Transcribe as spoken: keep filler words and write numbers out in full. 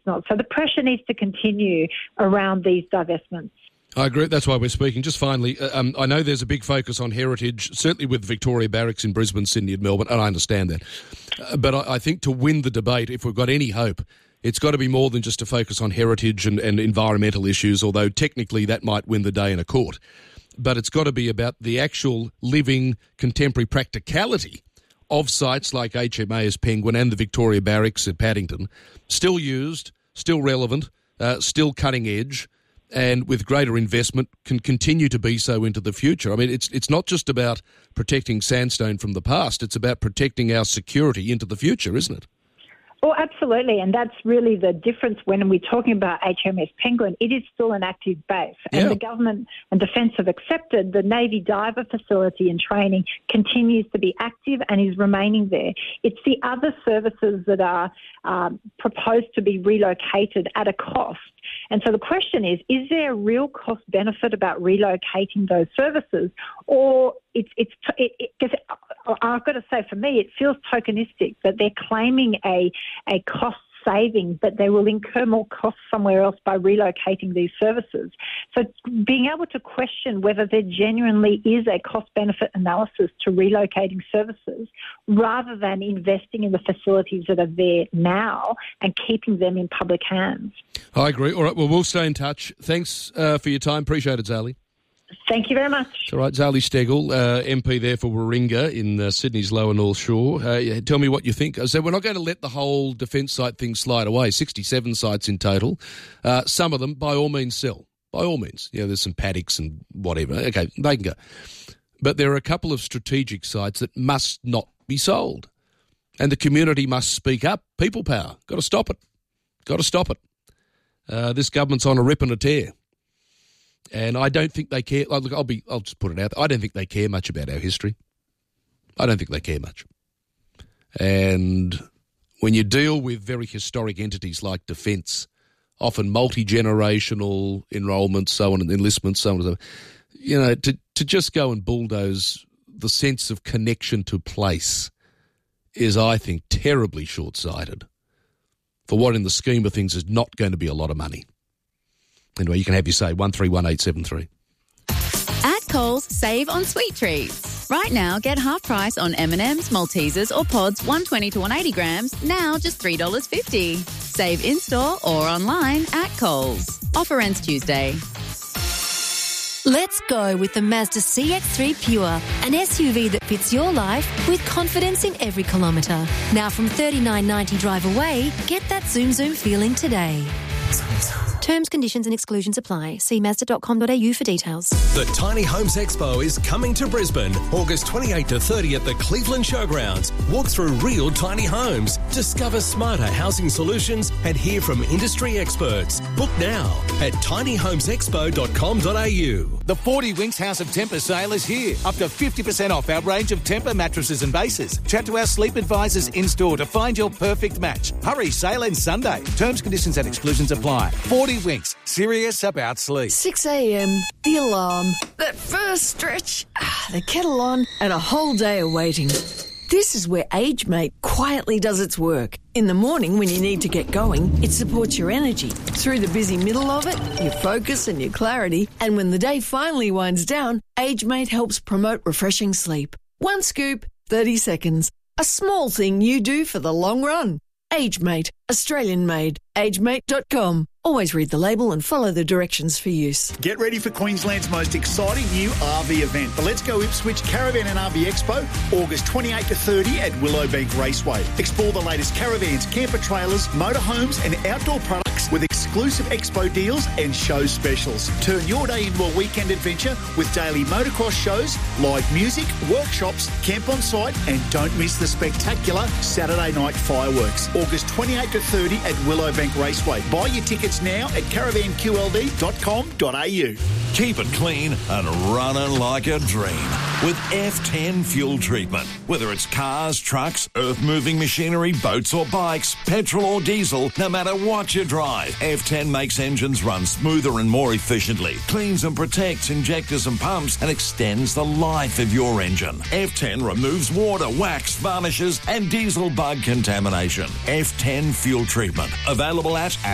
not. So the pressure needs to continue around these divestments. I agree. That's why we're speaking. Just finally, um, I know there's a big focus on heritage, certainly with Victoria Barracks in Brisbane, Sydney and Melbourne, and I understand that. Uh, but I, I think to win the debate, if we've got any hope, it's got to be more than just a focus on heritage and, and environmental issues, although technically that might win the day in a court. But it's got to be about the actual living contemporary practicality of sites like H M A S Penguin and the Victoria Barracks at Paddington, still used, still relevant, uh, still cutting edge, and with greater investment can continue to be so into the future. I mean, it's it's not just about protecting sandstone from the past, it's about protecting our security into the future, isn't it? Oh, absolutely. And that's really the difference when we're talking about H M S Penguin. It is still an active base. And yeah. the government and Defence have accepted the Navy diver facility and training continues to be active and is remaining there. It's the other services that are um, proposed to be relocated at a cost. And so the question is, is there a real cost benefit about relocating those services, or it's, it's, it, it, 'cause I've got to say for me, it feels tokenistic that they're claiming a, a cost saving, but they will incur more costs somewhere else by relocating these services. So being able to question whether there genuinely is a cost-benefit analysis to relocating services rather than investing in the facilities that are there now and keeping them in public hands. I agree. All right, well, we'll stay in touch. Thanks uh, for your time. Appreciate it, Zali. Thank you very much. All right, Zali Steggall, uh, M P there for Warringah in uh, Sydney's Lower North Shore. Uh, tell me what you think. So we're not going to let the whole defence site thing slide away. sixty-seven sites in total. Uh, some of them, by all means, sell. By all means. You know, there's some paddocks and whatever. Okay, they can go. But there are a couple of strategic sites that must not be sold. And the community must speak up. People power. Got to stop it. Got to stop it. Uh, this government's on a rip and a tear. And I don't think they care. Look, I'll be. I'll just put it out there. I don't think they care much about our history. I don't think they care much. And when you deal with very historic entities like Defence, often multi-generational enrolments, so on, and enlistments, so on, and so on, you know, to, to just go and bulldoze the sense of connection to place is, I think, terribly short-sighted for what in the scheme of things is not going to be a lot of money. Anyway, you can have your say, one three one eight seven three. At Coles, save on sweet treats. Right now, get half price on M and M's, Maltesers or pods one twenty to one eighty grams, now just three dollars fifty. Save in-store or online at Coles. Offer ends Tuesday. Let's go with the Mazda C X three Pure, an S U V that fits your life with confidence in every kilometre. Now from thirty-nine ninety drive away, get that zoom zoom feeling today. Terms, conditions and exclusions apply. See mazda dot com dot a u for details. The Tiny Homes Expo is coming to Brisbane, August twenty-eighth to thirtieth at the Cleveland Showgrounds. Walk through real tiny homes, discover smarter housing solutions and hear from industry experts. Book now at tiny homes expo dot com dot a u. The forty Winks House of Tempur sale is here. Up to fifty percent off our range of Tempur mattresses and bases. Chat to our sleep advisors in-store to find your perfect match. Hurry, sale ends Sunday. Terms, conditions and exclusions apply. forty Winks, serious about sleep. six a.m, the alarm, that first stretch, ah, the kettle on, and a whole day of waiting. This is where AgeMate quietly does its work. In the morning when you need to get going, it supports your energy. Through the busy middle of it, your focus and your clarity. And when the day finally winds down, AgeMate helps promote refreshing sleep. One scoop, thirty seconds. A small thing you do for the long run. AgeMate, Australian made. age mate dot com. Always read the label and follow the directions for use. Get ready for Queensland's most exciting new R V event, the Let's Go Ipswich Caravan and R V Expo, August twenty-eighth to thirtieth at Willowbank Raceway. Explore the latest caravans, camper trailers, motorhomes and outdoor products with exclusive expo deals and show specials. Turn your day into a weekend adventure with daily motocross shows, live music, workshops, camp on site, and don't miss the spectacular Saturday night fireworks. August twenty-eighth to thirtieth at Willowbank Raceway. Buy your tickets now at caravan q l d dot com dot a u. Keep it clean and running like a dream with F ten fuel treatment. Whether it's cars, trucks, earth-moving machinery, boats or bikes, petrol or diesel, no matter what you drive, F ten makes engines run smoother and more efficiently, cleans and protects injectors and pumps, and extends the life of your engine. F ten removes water, wax, varnishes, and diesel bug contamination. F ten fuel treatment. Available at